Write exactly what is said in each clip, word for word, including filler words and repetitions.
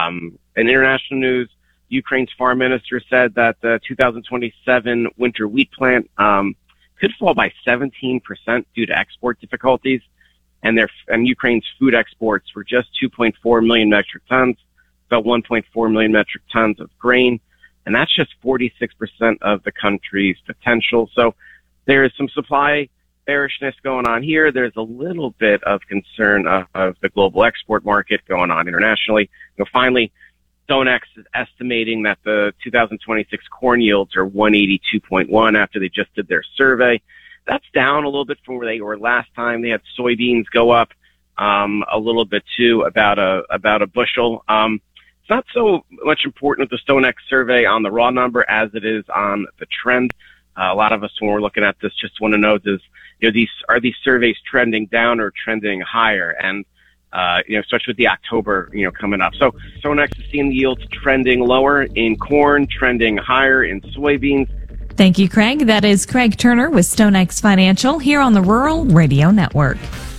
Um, in international news, Ukraine's foreign minister said that the two thousand twenty-seven winter wheat plant um, could fall by seventeen percent due to export difficulties, and their and Ukraine's food exports were just two point four million metric tons, about one point four million metric tons of grain, and that's just forty-six percent of the country's potential. So there is some supply bearishness going on here. There's a little bit of concern of, of the global export market going on internationally. You know, finally, StoneX is estimating that the two thousand twenty-six corn yields are one eighty-two point one after they just did their survey. That's down a little bit from where they were last time. They had soybeans go up um, a little bit too, about a about a bushel. Um, it's not so much important with the StoneX survey on the raw number as it is on the trend. Uh, a lot of us, when we're looking at this, just want to know, does you know these are these surveys trending down or trending higher? And Uh, you know, especially with the October, you know, coming up. So StoneX is seeing the yields trending lower in corn, trending higher in soybeans. Thank you, Craig. That is Craig Turner with StoneX Financial here on the Rural Radio Network.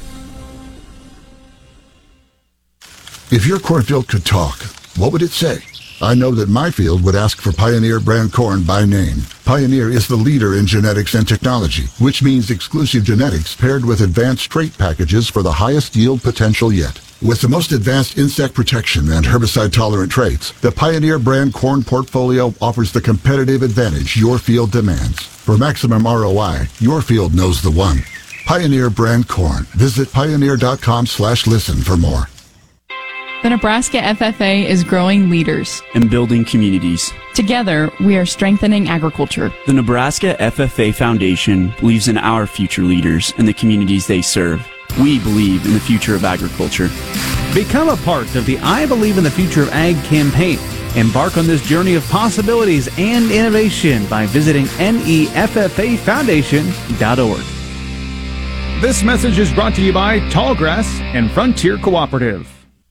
If your cornfield could talk, what would it say? I know that my field would ask for Pioneer brand corn by name. Pioneer is the leader in genetics and technology, which means exclusive genetics paired with advanced trait packages for the highest yield potential yet. With the most advanced insect protection and herbicide-tolerant traits, the Pioneer brand corn portfolio offers the competitive advantage your field demands. For maximum R O I, your field knows the one. Pioneer brand corn. Visit pioneer.com slash listen for more. The Nebraska F F A is growing leaders and building communities. Together, we are strengthening agriculture. The Nebraska F F A Foundation believes in our future leaders and the communities they serve. We believe in the future of agriculture. Become a part of the I Believe in the Future of Ag campaign. Embark on this journey of possibilities and innovation by visiting N E F F A foundation dot org. This message is brought to you by Tallgrass and Frontier Cooperative.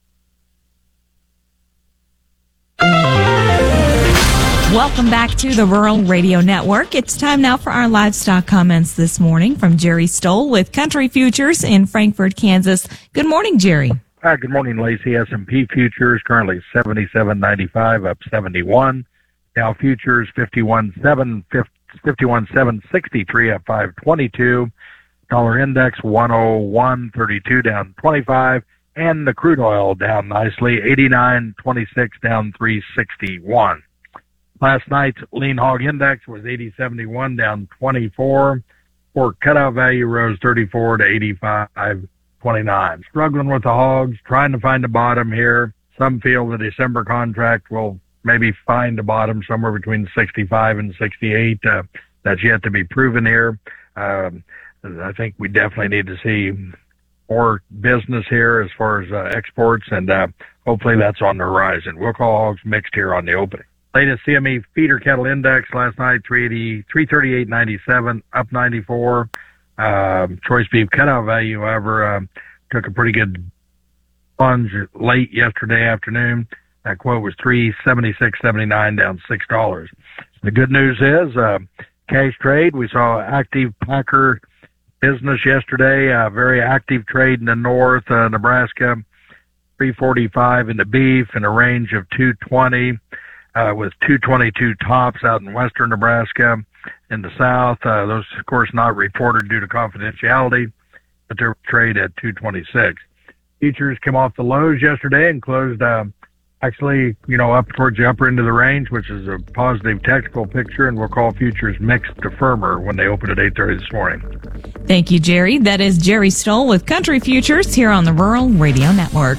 Welcome back to the Rural Radio Network. It's time now for our livestock comments this morning from Jerry Stoll with Country Futures in Frankfort, Kansas. Good morning, Jerry. Hi, good morning, Lacey. S and P futures currently seventy-seven ninety-five, up seventy-one. Dow futures fifty-one seven sixty-three, up five twenty-two. Dollar index one oh one thirty-two, down twenty-five. And the crude oil down nicely, eighty-nine twenty-six, down three sixty-one. Last night's lean hog index was eighty seventy-one, down twenty-four. Pork cutout value rose thirty-four to eighty-five twenty-nine. Struggling with the hogs, trying to find a bottom here. Some feel the December contract will maybe find a bottom somewhere between sixty-five and sixty-eight. Uh, that's yet to be proven here. Um, I think we definitely need to see more business here as far as uh, exports, and uh, hopefully that's on the horizon. We'll call hogs mixed here on the opening. Latest C M E feeder cattle index last night, three eighty, three thirty-eight ninety-seven, up ninety-four. Um, choice beef cutout value, however, um, took a pretty good plunge late yesterday afternoon. That quote was three seventy-six seventy-nine, down six dollars. The good news is, uh, cash trade, we saw active packer business yesterday, uh, very active trade in the north, uh, Nebraska, three forty-five in the beef in a range of two twenty. Uh, with two twenty-two tops out in western Nebraska. In the south, uh, those, of course, not reported due to confidentiality, but they're trade at two twenty-six. Futures came off the lows yesterday and closed, uh, actually, you know, up towards the upper end of the range, which is a positive technical picture, and we'll call futures mixed to firmer when they open at eight thirty this morning. Thank you, Jerry. That is Jerry Stoll with Country Futures here on the Rural Radio Network.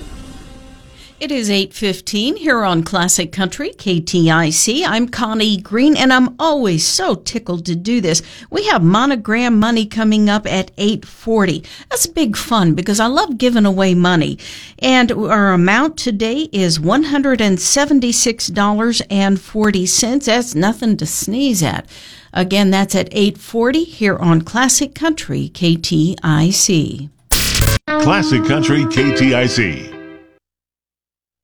It is eight fifteen here on Classic Country, K T I C. I'm Connie Green, and I'm always so tickled to do this. We have Monogram Money coming up at eight forty. That's big fun because I love giving away money. And our amount today is one hundred seventy-six dollars and forty cents. That's nothing to sneeze at. Again, that's at eight forty here on Classic Country, K T I C. Classic Country, K T I C.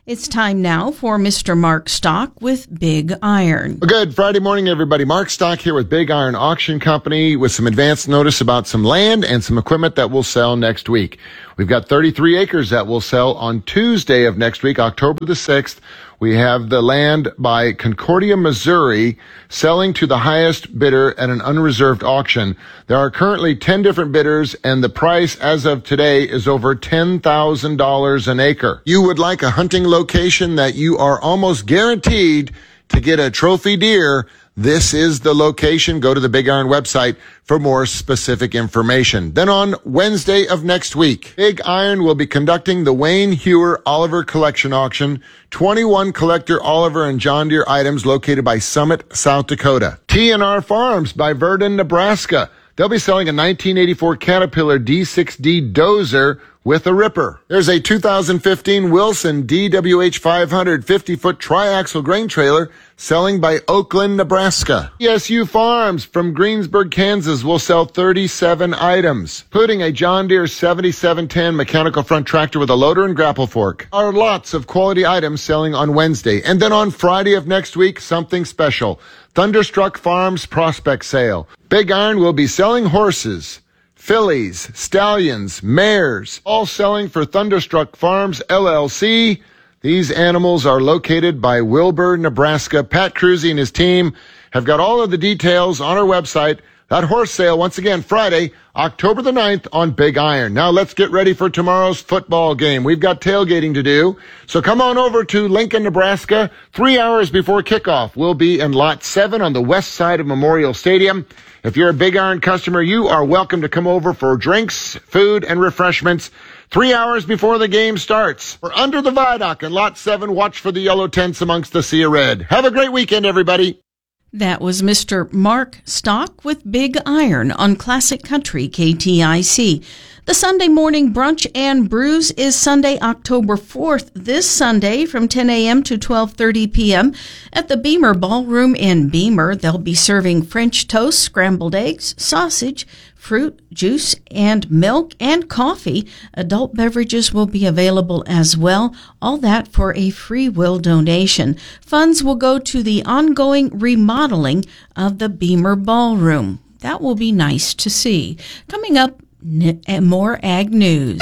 It's time now for Mister Mark Stock with Big Iron. Well, good Friday morning, everybody. Mark Stock here with Big Iron Auction Company with some advance notice about some land and some equipment that will sell next week. We've got thirty-three acres that will sell on Tuesday of next week, October the sixth. We have the land by Concordia, Missouri, selling to the highest bidder at an unreserved auction. There are currently ten different bidders, and the price as of today is over ten thousand dollars an acre. You would like a hunting location that you are almost guaranteed to get a trophy deer. This is the location. Go to the Big Iron website for more specific information. Then on Wednesday of next week, Big Iron will be conducting the Wayne Hewer Oliver Collection Auction, twenty-one collector Oliver and John Deere items located by Summit, South Dakota. T and R Farms by Verdon, Nebraska. They'll be selling a nineteen eighty-four Caterpillar D six D dozer with a ripper. There's a two thousand fifteen Wilson D W H five hundred fifty-foot triaxle grain trailer selling by Oakland, Nebraska. E S U Farms from Greensburg, Kansas will sell thirty-seven items, including a John Deere seventy-seven ten mechanical front tractor with a loader and grapple fork. There are lots of quality items selling on Wednesday. And then on Friday of next week, something special. Thunderstruck Farms prospect sale. Big Iron will be selling horses, fillies, stallions, mares, all selling for Thunderstruck Farms, L L C. These animals are located by Wilbur, Nebraska. Pat Cruzy and his team have got all of the details on our website. That horse sale, once again, Friday, October the ninth on Big Iron. Now let's get ready for tomorrow's football game. We've got tailgating to do. So come on over to Lincoln, Nebraska. Three hours before kickoff, we'll be in Lot seven on the west side of Memorial Stadium. If you're a Big Iron customer, you are welcome to come over for drinks, food, and refreshments three hours before the game starts. We're under the viaduct in Lot seven. Watch for the yellow tents amongst the sea of red. Have a great weekend, everybody. That was Mister Mark Stock with Big Iron on Classic Country K T I C. The Sunday morning brunch and brews is Sunday, October fourth, this Sunday from ten a.m. to twelve thirty p.m. at the Beamer Ballroom in Beamer. They'll be serving French toast, scrambled eggs, sausage, fruit, juice, and milk, and coffee. Adult beverages will be available as well. All that for a free will donation. Funds will go to the ongoing remodeling of the Beamer Ballroom. That will be nice to see. Coming up, and more Ag News.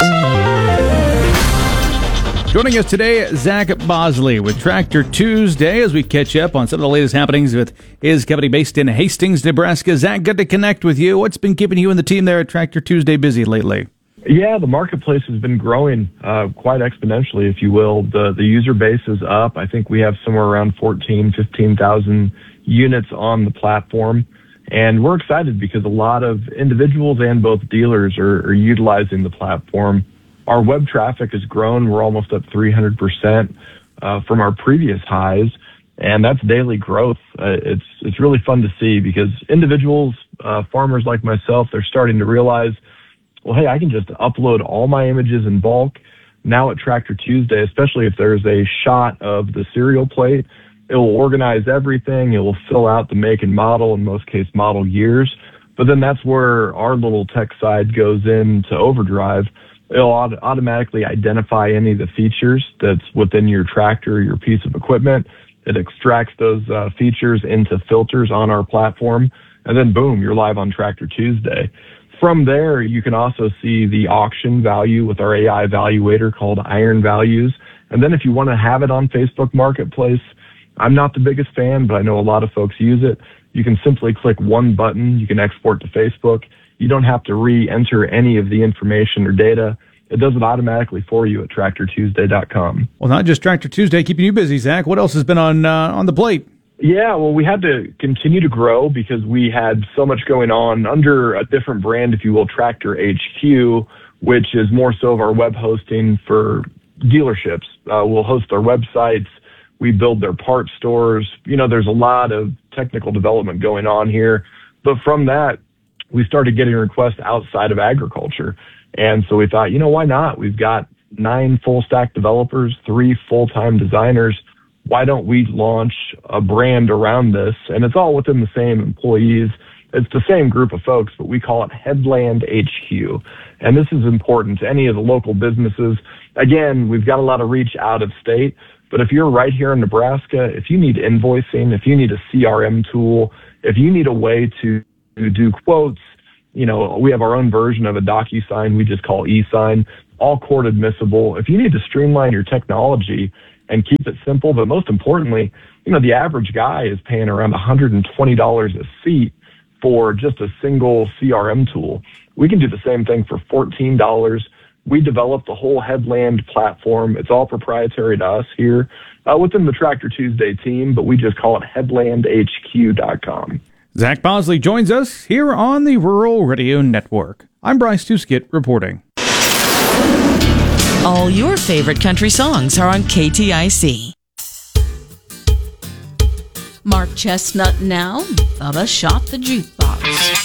Joining us today, Zach Bosley with Tractor Tuesday as we catch up on some of the latest happenings with his company based in Hastings, Nebraska. Zach, good to connect with you. What's been keeping you and the team there at Tractor Tuesday busy lately? Yeah, the marketplace has been growing uh, quite exponentially, if you will. The the user base is up. I think we have somewhere around fourteen, fifteen thousand units on the platform. And we're excited because a lot of individuals and both dealers are, are utilizing the platform. Our web traffic has grown. We're almost up three hundred percent uh, from our previous highs, and that's daily growth. Uh, it's it's really fun to see because individuals, uh, farmers like myself, they're starting to realize, well, hey, I can just upload all my images in bulk. Now at Tractor Tuesday, especially if there's a shot of the serial plate, it will organize everything. It will fill out the make and model, in most cases model years. But then that's where our little tech side goes into overdrive. It'll auto- automatically identify any of the features that's within your tractor or your piece of equipment. It extracts those uh, features into filters on our platform. And then boom, you're live on Tractor Tuesday. From there, you can also see the auction value with our A I evaluator called Iron Values. And then if you want to have it on Facebook Marketplace, I'm not the biggest fan, but I know a lot of folks use it. You can simply click one button. You can export to Facebook. You don't have to re-enter any of the information or data. It does it automatically for you at tractor tuesday dot com. Well, not just Tractor Tuesday keeping you busy, Zach. What else has been on uh, on the plate? Yeah, well, we had to continue to grow because we had so much going on under a different brand, if you will, Tractor H Q, which is more so of our web hosting for dealerships. Uh, we'll host their websites. We build their parts stores. You know, there's a lot of technical development going on here. But from that, we started getting requests outside of agriculture. And so we thought, you know, why not? We've got nine full stack developers, three full-time designers. Why don't we launch a brand around this? And it's all within the same employees. It's the same group of folks, but we call it Headland H Q. And this is important to any of the local businesses. Again, we've got a lot of reach out of state. But if you're right here in Nebraska, if you need invoicing, if you need a C R M tool, if you need a way to, to do quotes, you know, we have our own version of a DocuSign we just call e-sign, all court admissible. If you need to streamline your technology and keep it simple, but most importantly, you know, the average guy is paying around one hundred twenty dollars a seat for just a single C R M tool. We can do the same thing for fourteen dollars. We developed the whole Headland platform. It's all proprietary to us here uh, within the Tractor Tuesday team, but we just call it headland h q dot com. Zach Bosley joins us here on the Rural Radio Network. I'm Bryce Tuskett reporting. All your favorite country songs are on K T I C. Mark Chestnut now. Bubba shot the jukebox.